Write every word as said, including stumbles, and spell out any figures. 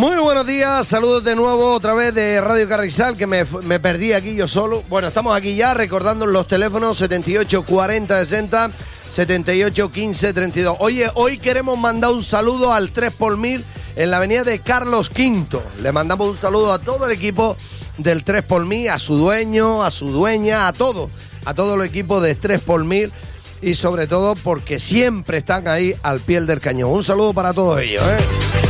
Muy buenos días, saludos de nuevo otra vez de Radio Carrizal, que me, me perdí aquí yo solo. Bueno, estamos aquí ya recordando los teléfonos setenta y ocho cuarenta sesenta, setenta y ocho quince treinta y dos. Oye, hoy queremos mandar un saludo al tres por mil en la avenida de Carlos quinto. Le mandamos un saludo a todo el equipo del tres por mil, a su dueño, a su dueña, a todo, a todo el equipo de tres por mil y sobre todo porque siempre están ahí al pie del cañón. Un saludo para todos ellos, ¿eh?